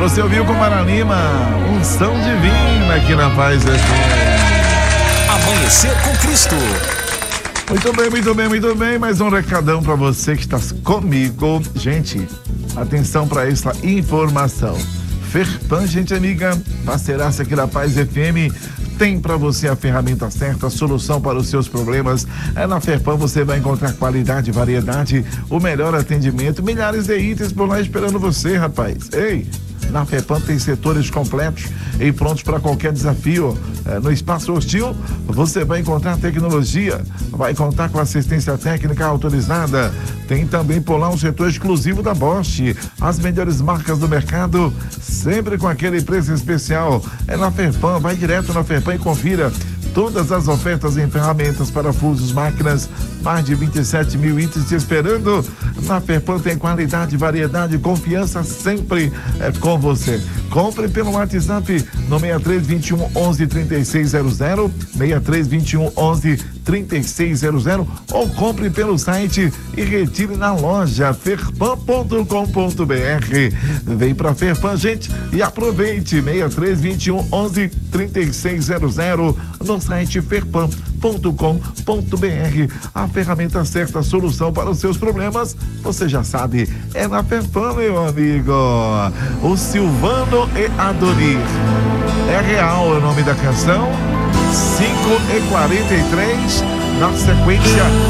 você ouviu com Mara Lima, Unção Divina aqui na Paz FM. Amanhecer com Cristo. Muito bem. Mais um recadão para você que está comigo. Gente, atenção para essa informação. Ferpan, gente amiga, parceiraça aqui da Paz FM, tem para você a ferramenta certa, a solução para os seus problemas. Na Ferpan você vai encontrar qualidade, variedade, o melhor atendimento, milhares de itens por lá esperando você, rapaz. Ei! Na Ferpan tem setores completos e prontos para qualquer desafio. No Espaço Hostil, você vai encontrar tecnologia, vai contar com assistência técnica autorizada. Tem também por lá um setor exclusivo da Bosch, as melhores marcas do mercado, sempre com aquele preço especial. Na Ferpan, vai direto na Ferpan e confira todas as ofertas em ferramentas, parafusos, máquinas, mais de 27 mil itens te esperando. Na Ferpan tem qualidade, variedade, confiança sempre com você. Compre pelo WhatsApp no 6321 11 3600, 6321 11 3600, ou compre pelo site e retire na loja ferpan.com.br. Vem pra Ferpan, gente, e aproveite. 6321 11 3600 no site ferpan.com.br. A ferramenta certa, a solução para os seus problemas, você já sabe, é na Ferpan, meu amigo. O Silvano e Adorir. É real o nome da canção. 5h43, na sequência,